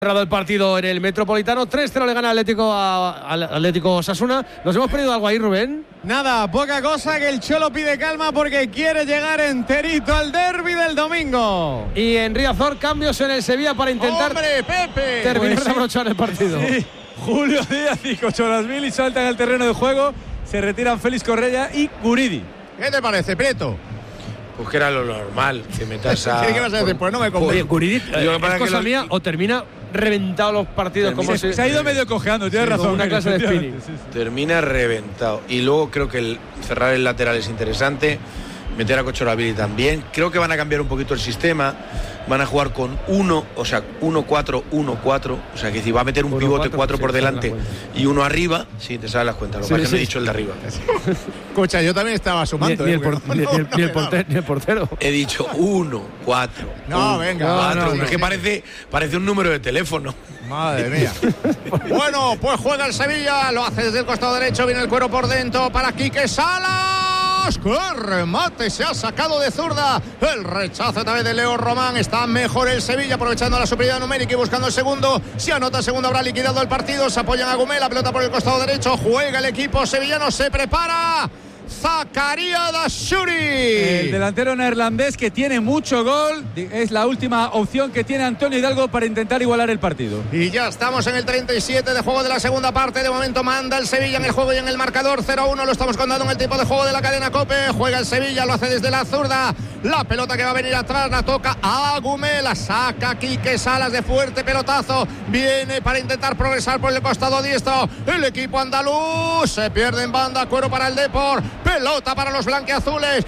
Cerrado el partido en el Metropolitano, 3-0 le gana al Atlético Osasuna. ¿Nos hemos perdido algo ahí, Rubén? Nada, poca cosa, que el Cholo pide calma porque quiere llegar enterito al derbi del domingo. Y en Riazor, cambios en el Sevilla para intentar terminar de abrochar el partido. Sí. Julio Díaz y Cocholasvili saltan al terreno de juego. Se retiran Félix Correa y Guridi. ¿Qué te parece, Prieto? Pues que era lo normal, que metas a... ¿Qué vas a decir? Pues no me convence. Oye, Guridi, ¿es cosa mía o termina reventado los partidos? Como se ha ido medio cojeando, tienes razón. Una clase de spinning. Sí. Termina reventado. Y luego creo que cerrar el lateral es interesante. Meter a Cocholasvili también. Creo que van a cambiar un poquito el sistema. Van a jugar con 1-4-1-4. O sea, que si va a meter un pivote 4 por delante y uno arriba, sí, te sabes las cuentas. Lo que me he dicho el de arriba. Escucha, yo también estaba sumando. Ni el portero. He dicho 1, 4. No, venga. 4. No, es que parece un número de teléfono. Madre mía. Bueno, pues juega el Sevilla. Lo hace desde el costado derecho. Viene el cuero por dentro para Quique Salas. ¡Qué remate! Se ha sacado de zurda. El rechazo a través de Leo Román. Está mejor el Sevilla, aprovechando la superioridad numérica y buscando el segundo. Si anota el segundo, habrá liquidado el partido. Se apoyan a Gumé, la pelota por el costado derecho. Juega el equipo sevillano. Se prepara Zakaria Dashuri. El delantero neerlandés que tiene mucho gol. Es la última opción que tiene Antonio Hidalgo para intentar igualar el partido. Y ya estamos en el 37 de juego de la segunda parte. De momento manda el Sevilla en el juego y en el marcador 0-1. Lo estamos contando en el tiempo de juego de la cadena COPE. Juega el Sevilla, lo hace desde la zurda. La pelota que va a venir atrás la toca a Gumé. La saca Quique Salas de fuerte pelotazo. Viene para intentar progresar por el costado diestro. El equipo andaluz se pierde en banda. Cuero para el Depor. Pelota para los blanquiazules.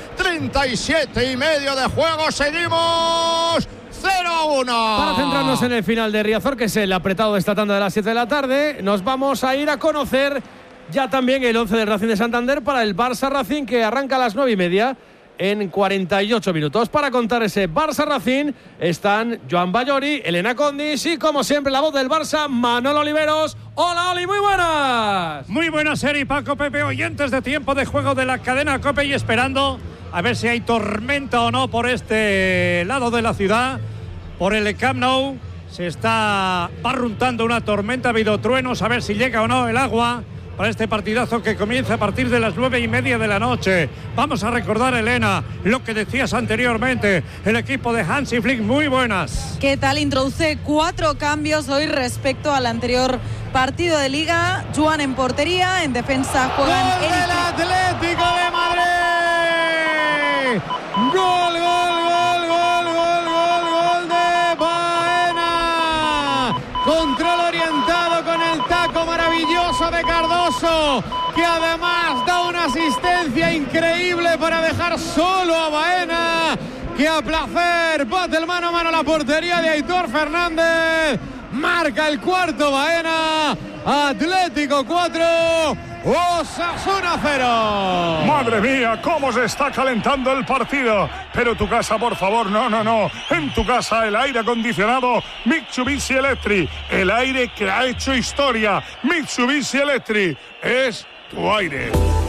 37,5 de juego. Seguimos 0-1. Para centrarnos en el final de Riazor, que es el apretado de esta tanda de las 7 de la tarde, nos vamos a ir a conocer ya también el 11 del Racing de Santander para el Barça Racing, que arranca a las 9:30 en 48 minutos. Para contar ese Barça Racing están Joan Bayori, Elena Condis y, como siempre, la voz del Barça, Manolo Oliveros. Hola, Oli, muy buenas. Muy buenas, Eri, Paco, Pepe, oyentes de tiempo de juego de la cadena COPE, y esperando a ver si hay tormenta o no por este lado de la ciudad. Por el Camp Nou se está barruntando una tormenta, ha habido truenos, a ver si llega o no el agua para este partidazo que comienza a partir de las 9:30 de la noche. Vamos a recordar, Elena, lo que decías anteriormente. El equipo de Hansi Flick, muy buenas. ¿Qué tal? Introduce 4 cambios hoy respecto al anterior partido de Liga. Joan en portería, en defensa juegan ¡Gol del Atlético de Madrid! ¡Gol de Baena! Control orientado con el taco maravilloso de Cardoso, que además da una asistencia increíble para dejar solo a Baena, que a placer bate el mano a mano la portería de Aitor Fernández. Marca el cuarto Baena. Atlético 4, Osasuna 0. Madre mía, cómo se está calentando el partido. Pero tu casa, por favor, no. En tu casa el aire acondicionado Mitsubishi Electric. El aire que ha hecho historia. Mitsubishi Electric es tu aire.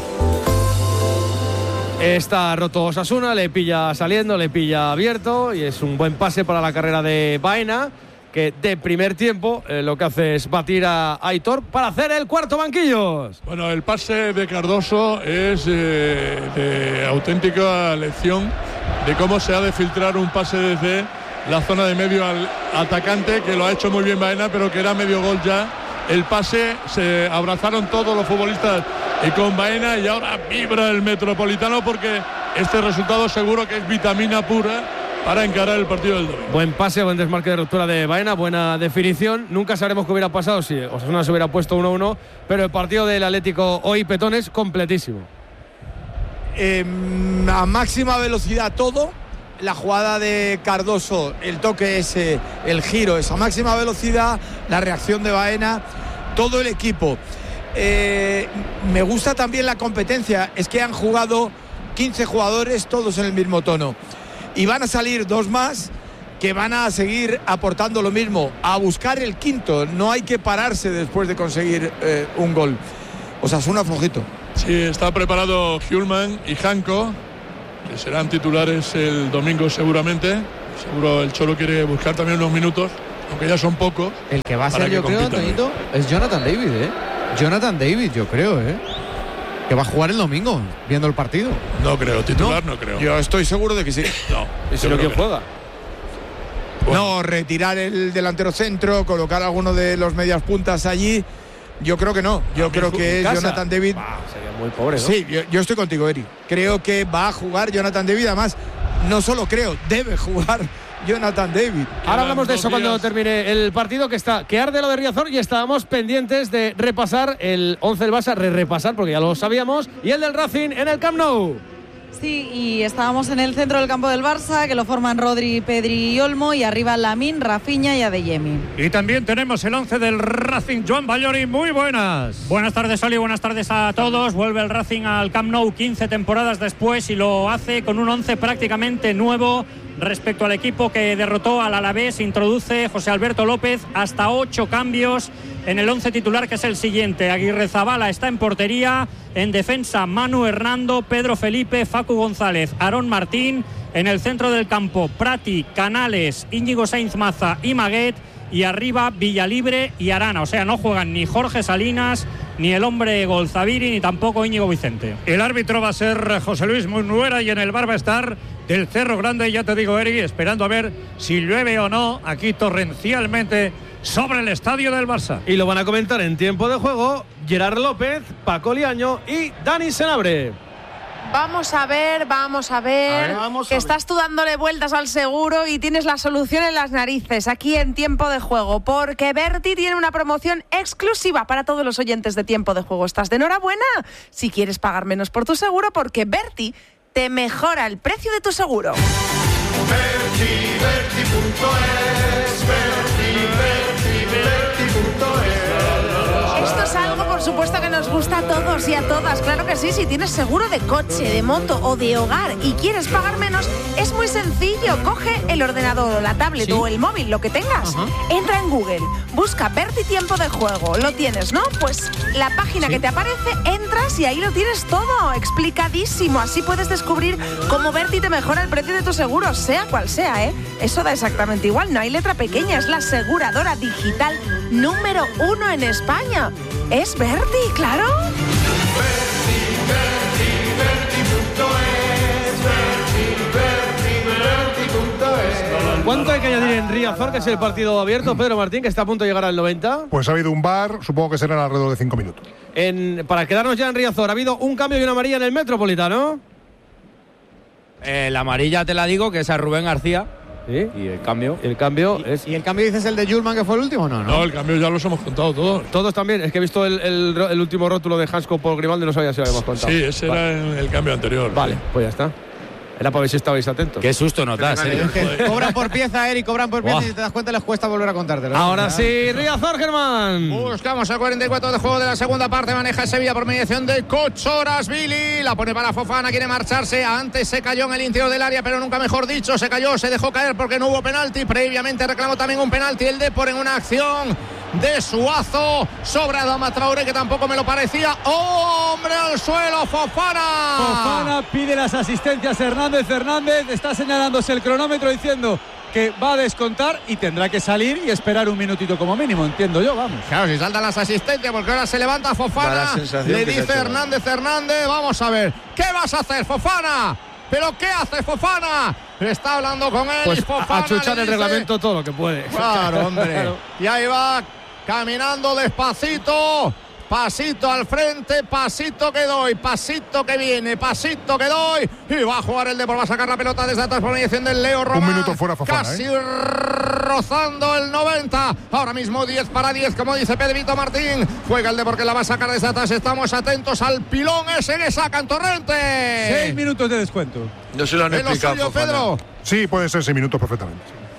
Está roto Osasuna, le pilla saliendo, le pilla abierto, y es un buen pase para la carrera de Baena, que de primer tiempo lo que hace es batir a Aitor para hacer el cuarto, Banquillos. Bueno, el pase de Cardoso es de auténtica lección de cómo se ha de filtrar un pase desde la zona de medio al atacante, que lo ha hecho muy bien Baena, pero que era medio gol ya. El pase, se abrazaron todos los futbolistas y con Baena, y ahora vibra el Metropolitano porque este resultado seguro que es vitamina pura para encarar el partido del domingo. Buen pase, buen desmarque de ruptura de Baena, buena definición. Nunca sabremos qué hubiera pasado si Osasuna se hubiera puesto 1-1, pero el partido del Atlético hoy, Petones, completísimo. A máxima velocidad todo. La jugada de Cardoso, el toque ese, el giro, esa máxima velocidad, la reacción de Baena, todo el equipo. Me gusta también la competencia, es que han jugado 15 jugadores, todos en el mismo tono. Y van a salir 2 más que van a seguir aportando lo mismo, a buscar el quinto. No hay que pararse después de conseguir un gol. Osasuna flojito. Sí, está preparado Hjulman y Janko, que serán titulares el domingo seguramente. Seguro el Cholo quiere buscar también unos minutos, aunque ya son pocos. El que va a ser, yo creo, Antonito, es Jonathan David, Jonathan David, yo creo, que va a jugar el domingo, viendo el partido. No creo, titular no creo. Yo estoy seguro de que sí. No. ¿Y si no, quién juega? Bueno. No, retirar el delantero centro, colocar a alguno de los medias puntas allí. Yo creo que no. Yo creo que es Jonathan David. Sería muy pobre, ¿no? Sí, yo estoy contigo, Eri. Creo que va a jugar Jonathan David. Además, no solo creo, debe jugar Jonathan David. Ahora hablamos de eso cuando termine el partido, que arde lo de Riazor, y estábamos pendientes de repasar el 11 del Barça, repasar porque ya lo sabíamos, y el del Racing en el Camp Nou. Sí, y estábamos en el centro del campo del Barça, que lo forman Rodri, Pedri y Olmo, y arriba Lamine, Rafinha y Adeyemi. Y también tenemos el 11 del Racing, Joan Ballori, muy buenas. Buenas tardes, Oli, buenas tardes a todos. Vuelve el Racing al Camp Nou 15 temporadas después y lo hace con un 11 prácticamente nuevo respecto al equipo que derrotó al Alavés. Introduce José Alberto López hasta 8 cambios en el 11 titular, que es el siguiente. Aguirrezabala está en portería, en defensa Manu Hernando, Pedro Felipe, Facu González, Aarón Martín, en el centro del campo Prati, Canales, Íñigo Sainz Maza y Maguet, y arriba Villalibre y Arana. O sea, no juegan ni Jorge Salinas, ni el hombre Golzabiri, ni tampoco Íñigo Vicente. El árbitro va a ser José Luis Munuera, y en el bar va a estar del Cerro Grande, ya te digo, Eri, esperando a ver si llueve o no aquí torrencialmente sobre el estadio del Barça. Y lo van a comentar en tiempo de juego Gerard López, Paco Liaño y Dani Senabre. Vamos a ver, que estás tú dándole vueltas al seguro y tienes la solución en las narices aquí en Tiempo de Juego, porque Berti tiene una promoción exclusiva para todos los oyentes de Tiempo de Juego. ¿Estás de enhorabuena? Si quieres pagar menos por tu seguro, porque Berti te mejora el precio de tu seguro. Esto es algo, por supuesto, que nos gusta a todos y a todas. Claro que sí, si tienes seguro de coche, de moto o de hogar y quieres pagar menos, es muy sencillo. Coge el ordenador o la tablet o el móvil, lo que tengas. Entra en Google, busca Berti Tiempo de Juego. Lo tienes, ¿no? Pues la página que te aparece, entras y ahí lo tienes todo, explicadísimo. Así puedes descubrir cómo Berti te mejora el precio de tu seguro, sea cual sea, Eso da exactamente igual, no hay letra pequeña. Es la aseguradora digital número 1 en España. Es Berti, claro. ¿Cuánto hay que añadir en Riazor, que es el partido abierto, Pedro Martín, que está a punto de llegar al 90? Pues ha habido un VAR, supongo que serán alrededor de 5 minutos. Para quedarnos ya en Riazor, ha habido un cambio y una amarilla en el Metropolitano. La amarilla te la digo, que es a Rubén García. ¿Sí? Y el cambio. ¿Y el cambio dices el de Julman, que fue el último? No, el cambio ya los hemos contado todos. Todos también. Es que he visto el último rótulo de Hansko por Grimaldo y no sabía si lo habíamos contado. Sí, ese era el cambio anterior. Vale, pues ya está. Era para ver si estabais atentos. Qué susto nos das, Cobran por pieza, Eric, cobran por pieza, y si te das cuenta les cuesta volver a contártelo. Ahora sí, Riazor, Germán. Buscamos el 44 de juego de la segunda parte. Maneja el Sevilla por mediación de Kochorashvili. La pone para Fofana, quiere marcharse. Antes se cayó en el interior del área, pero nunca mejor dicho, se cayó, se dejó caer porque no hubo penalti. Previamente reclamó también un penalti el Depor en una acción de Suazo sobre Adama Traoré, que tampoco me lo parecía. ¡Hombre al suelo, Fofana! Fofana pide las asistencias. Hernández está señalándose el cronómetro diciendo que va a descontar y tendrá que salir y esperar un minutito como mínimo, entiendo yo, vamos. Claro, si saltan las asistencias, porque ahora se levanta Fofana, le dice Hernández, vamos a ver, ¿qué vas a hacer, Fofana? ¿Pero qué hace Fofana? Está hablando con él. Pues Fofana a chuchar el reglamento todo lo que puede. Claro, hombre. Y ahí va, caminando despacito. Pasito al frente, pasito que doy, pasito que viene, pasito que doy. Y va a jugar el Depor, va a sacar la pelota desde atrás por mediación del Leo Román. Un minuto fuera Fofana, casi rozando el 90. Ahora mismo 10 para 10, como dice Pedrito Martín. Juega el Depor, que la va a sacar desde atrás. Estamos atentos al pilón ese que sacan Torrente. 6 minutos de descuento. No se lo han explicado, suyo, Pedro. Sí, puede ser 6 minutos perfectamente.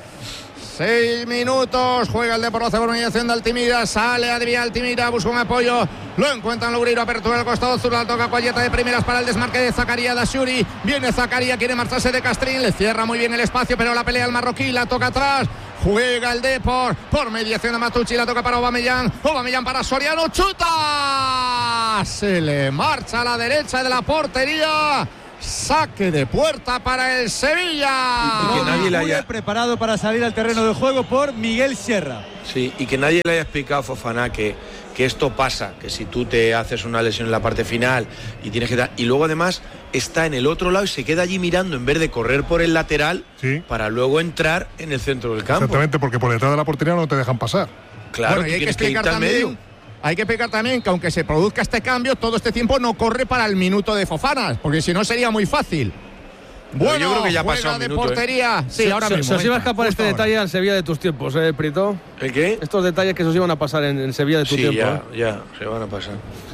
6 minutos, juega el Depor por mediación de Altimira, sale a desviar Altimira, busca un apoyo, lo encuentran Loureiro, apertura al costado sur, la toca Coyeta de primeras para el desmarque de Zakaria Dashuri, viene Zakaria, quiere marcharse de Castrín, le cierra muy bien el espacio, pero la pelea al marroquí, la toca atrás, juega el Depor por mediación de Matucci, la toca para Aubameyang para Soriano, chuta, se le marcha a la derecha de la portería. saque de puerta para el Sevilla. Y que nadie le haya preparado para salir al terreno de juego por Miguel Sierra. Sí, y que nadie le haya explicado a Fofana que esto pasa, que si tú te haces una lesión en la parte final y tienes que dar, y luego además está en el otro lado y se queda allí mirando en vez de correr por el lateral para luego entrar en el centro del campo. Exactamente, porque por detrás de la portería no te dejan pasar. Claro, bueno, y hay que explicar también, hay que explicar también que aunque se produzca este cambio, todo este tiempo no corre para el minuto de Fofana, porque si no sería muy fácil. Bueno, yo creo que ya ha pasado un de minuto, portería. Sí, ahora mismo. Se os iba a escapar este detalle al Sevilla de tus tiempos, Prieto. ¿El qué? Estos detalles que se os iban a pasar en Sevilla de tu tiempo. Ya, se van a pasar.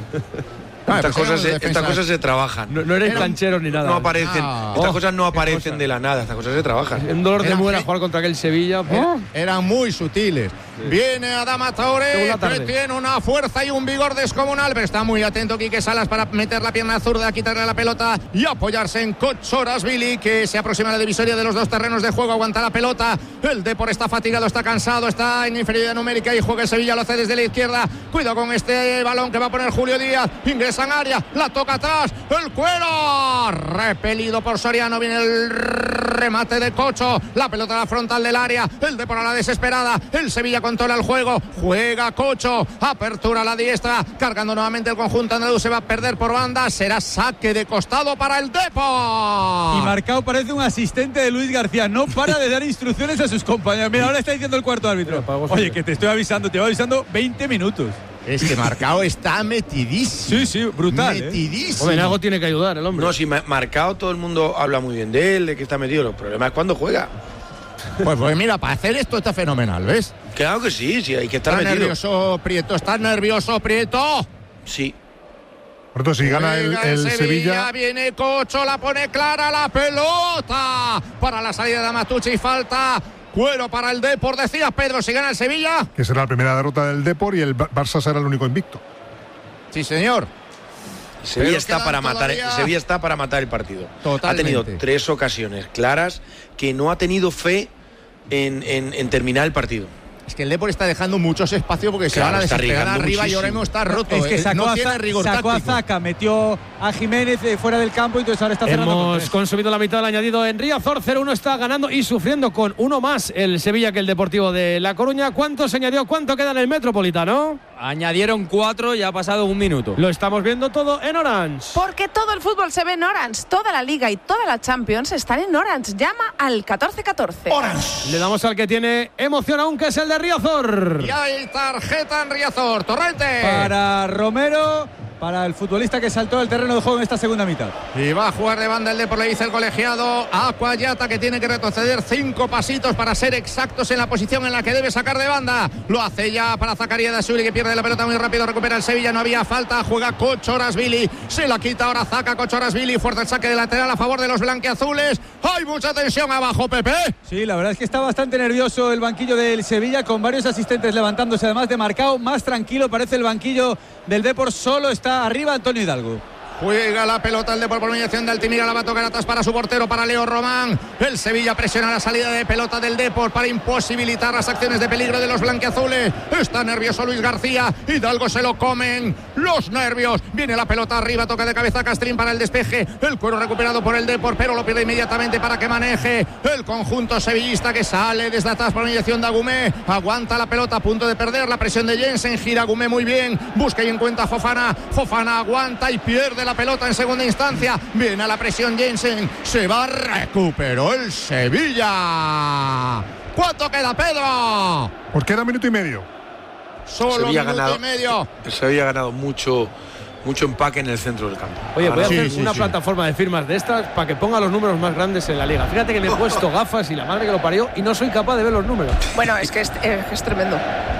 Estas cosas se trabajan. No eres cancheros ni nada. No aparecen. Estas cosas no aparecen de la nada. Estas cosas se trabajan. Un dolor de muela jugar contra aquel Sevilla. Eran muy sutiles. Sí. Viene Adama Traoré, que tiene una fuerza y un vigor descomunal, pero está muy atento Quique Salas para meter la pierna zurda, quitarle la pelota y apoyarse en Kochorashvili, que se aproxima a la divisoria de los dos terrenos de juego, aguanta la pelota. El Depor está fatigado, está cansado, está en inferioridad numérica y juega el Sevilla, lo hace desde la izquierda. Cuidado con este balón que va a poner Julio Díaz. Ingresa en área, la toca atrás, el cuero repelido por Soriano, viene el remate de Cocho, la pelota a la frontal del área, el Depor a la desesperada, el Sevilla controla el juego, juega Cocho, apertura a la diestra, cargando nuevamente el conjunto andaluz, se va a perder por banda, será saque de costado para el Depor. Y Marcao parece un asistente de Luis García, no para de dar instrucciones a sus compañeros. Mira, ahora está diciendo el cuarto árbitro: oye, que te estoy avisando, te voy avisando 20 minutos. Es que Marcao está metidísimo. Sí, brutal. Metidísimo. Hombre, en algo tiene que ayudar el hombre. No, si Marcao todo el mundo habla muy bien de él, de que está metido. El problema es cuando juega. Pues mira, para hacer esto está fenomenal, ¿ves? Claro que sí, hay que estar metido. Está nervioso Prieto. Sí. Por tanto, si gana el Sevilla. Viene Cocho, la pone clara la pelota para la salida de Amatucci y falta. Cuero para el Depor, decías Pedro, si gana el Sevilla. Que será la primera derrota del Depor y el Barça será el único invicto. Sí, señor. Sevilla está para matar el partido. Totalmente. Ha tenido 3 ocasiones claras que no ha tenido fe en terminar el partido. Es que el Depor está dejando muchos espacios porque se van a despegar arriba muchísimo. Y ahora mismo está roto. Es que sacó a Zaka, metió a Jiménez fuera del campo y entonces ahora está cerrando. Hemos consumido la mitad del añadido en Riazor. 0-1 está ganando y sufriendo con uno más el Sevilla que el Deportivo de La Coruña. ¿Cuánto se añadió? ¿Cuánto queda en el Metropolitano? Añadieron 4 y ha pasado 1 minuto. Lo estamos viendo todo en Orange. Porque todo el fútbol se ve en Orange. Toda la Liga y toda la Champions están en Orange. Llama al 1414. Orange. Le damos al que tiene emoción aún, que es el de Riazor. Y hay tarjeta en Riazor. Torrente. Para Romero, para el futbolista que saltó al terreno de juego en esta segunda mitad. Y va a jugar de banda el Depor, le dice el colegiado a Aquayata, que tiene que retroceder 5 pasitos para ser exactos en la posición en la que debe sacar de banda. Lo hace ya para Zakaria Dasuli, que pierde la pelota muy rápido, recupera el Sevilla, no había falta, juega Kochorashvili, se la quita ahora Zaka. Kochorashvili, fuerte el saque de lateral a favor de los blanquiazules. Hay mucha tensión abajo, Pepe. Sí, la verdad es que está bastante nervioso el banquillo del Sevilla, con varios asistentes levantándose, además de Marcao. Más tranquilo parece el banquillo del Depor, solo está arriba Antonio Hidalgo. Juega la pelota el Depor por mediación de Altimira, la va a tocar atrás para su portero, para Leo Román. El Sevilla presiona la salida de pelota del Depor para imposibilitar las acciones de peligro de los blanquiazules. Está nervioso Luis García, Hidalgo se lo comen los nervios. Viene la pelota arriba, toca de cabeza Castrín para el despeje. El cuero recuperado por el Depor, pero lo pierde inmediatamente para que maneje el conjunto sevillista, que sale desde atrás por mediación de Agumé. Aguanta la pelota a punto de perder, la presión de Jensen, gira Agumé muy bien, busca y encuentra a Fofana. Fofana aguanta y pierde la pelota en segunda instancia. Viene a la presión Jensen, se va, recuperó el Sevilla. ¿Cuánto queda, Pedro? Pues queda minuto y medio. Solo minuto y medio. El Sevilla ha ganado mucho empaque en el centro del campo. Oye, voy a hacer una plataforma de firmas de estas para que ponga los números más grandes en la liga. Fíjate que me he puesto gafas y la madre que lo parió y no soy capaz de ver los números. Bueno, es que es tremendo.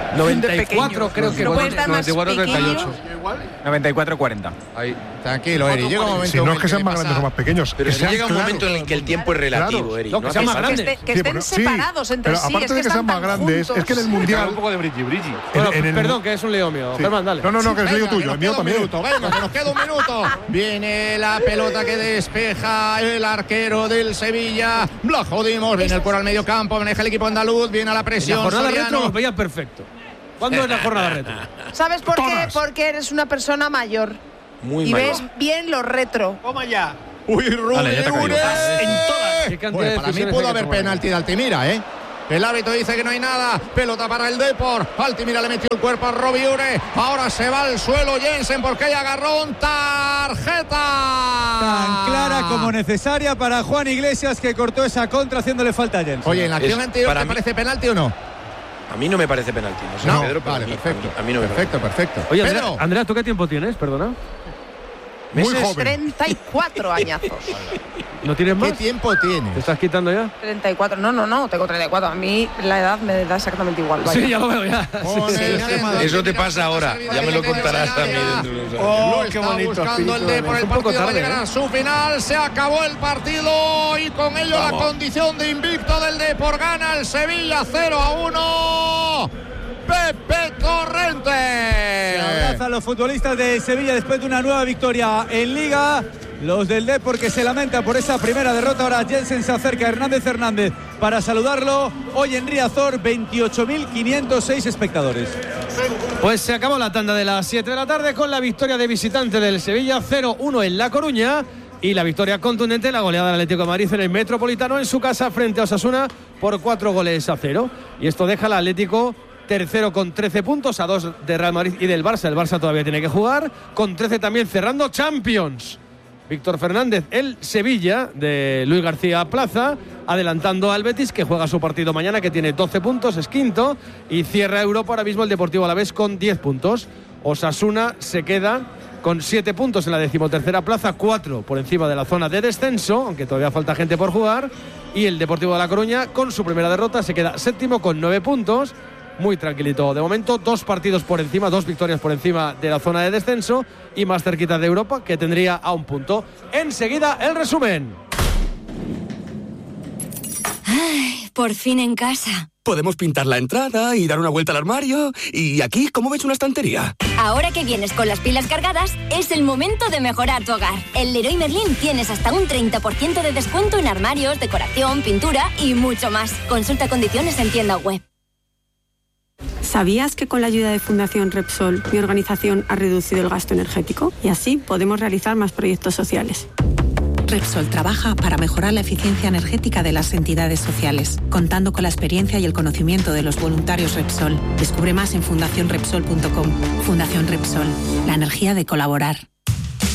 94 creo que. ¿No puedes dar más 94-38. 94-40. Ahí. Tranquilo, Eri. Llega un momento. Si no es que sean más grandes o más pequeños. Pero si llega un momento en el que el tiempo es relativo, Eri. No, que sean más grandes. Que estén separados entre sí. Pero aparte de que sean más grandes, es que en el Mundial. Un poco de brigi. Perdón, que es un lío mío. Germán, dale. No, que es lío tuyo. El mío también. Venga, que nos queda un minuto. Viene la pelota que despeja el arquero del Sevilla. Lo jodimos. Viene el cuero al medio campo. Maneja el equipo andaluz. Viene a la presión. La jornada Soriano. retro los veía perfecto. ¿Cuándo es la jornada retro? ¿Sabes por qué? Porque eres una persona mayor. Muy y mayor. ves bien lo retro. Toma ya. Uy, Rubi Vale, ya te ha caído. Pues para mí pudo haber penalti de Altimira, ¿eh? El árbitro dice que no hay nada. Pelota para el Depor. Altimira le metió el cuerpo a Robiure. Ahora se va al suelo Jensen porque hay agarrón. Tarjeta. Tan clara como necesaria para Juan Iglesias, que cortó esa contra haciéndole falta a Jensen. Oye, en la acción anterior, ¿te parece penalti o no? A mí no me parece penalti. No sé, No, Pedro, pero vale, perfecto. A mí no me Perfecto, perfecto. Oye, Pedro. Andrea, ¿tú qué tiempo tienes? Perdona. Muy joven. 34 añazos. ¿No tienes más? ¿Qué tiempo tienes? ¿Te estás quitando ya? 34. No, tengo 34. A mí la edad me da exactamente igual. Vaya. Sí, ya lo veo ya. Eso te pasa ahora. Ya me lo contarás a mí dentro de unos años. Lo está buscando el Depor. El partido va a llegar a su final. Se acabó el partido y con ello la condición de invicto del Depor. Gana el Sevilla 0-1. Pepe Torrente. Se abraza a los futbolistas de Sevilla después de una nueva victoria en Liga. Los del Depor que se lamentan por esa primera derrota. Ahora Jensen se acerca a Hernández para saludarlo. Hoy en Riazor, 28.506 espectadores. Pues se acabó la tanda de las 7 de la tarde con la victoria de visitante del Sevilla 0-1 en La Coruña y la victoria contundente, la goleada del Atlético de Madrid en el Metropolitano en su casa frente a Osasuna por 4-0. Y esto deja al Atlético tercero con 13 puntos, a 2 de Real Madrid y del Barça. El Barça todavía tiene que jugar, con 13 también cerrando Champions. Víctor Fernández, el Sevilla de Luis García Plaza, adelantando al Betis, que juega su partido mañana, que tiene 12 puntos, es quinto, y cierra Europa ahora mismo el Deportivo Alavés con 10 puntos. Osasuna se queda con 7 puntos en la 13ª plaza, 4 por encima de la zona de descenso, aunque todavía falta gente por jugar, y el Deportivo de La Coruña, con su primera derrota, se queda séptimo con 9 puntos. Muy tranquilito de momento, 2 partidos por encima, 2 victorias por encima de la zona de descenso y más cerquita de Europa, que tendría a un punto. Enseguida el resumen. Ay, por fin en casa. Podemos pintar la entrada y dar una vuelta al armario. Y aquí, ¿cómo ves una estantería? Ahora que vienes con las pilas cargadas, es el momento de mejorar tu hogar. En Leroy Merlin tienes hasta un 30% de descuento en armarios, decoración, pintura y mucho más. Consulta condiciones en tienda web. ¿Sabías que con la ayuda de Fundación Repsol, mi organización ha reducido el gasto energético? Y así podemos realizar más proyectos sociales. Repsol trabaja para mejorar la eficiencia energética de las entidades sociales, contando con la experiencia y el conocimiento de los voluntarios Repsol. Descubre más en fundacionrepsol.com. Fundación Repsol, la energía de colaborar.